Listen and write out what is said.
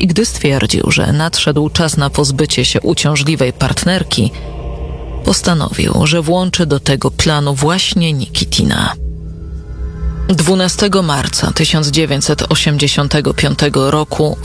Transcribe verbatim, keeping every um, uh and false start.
i gdy stwierdził, że nadszedł czas na pozbycie się uciążliwej partnerki, postanowił, że włączy do tego planu właśnie Nikitina. dwunastego marca tysiąc dziewięćset osiemdziesiątego piątego roku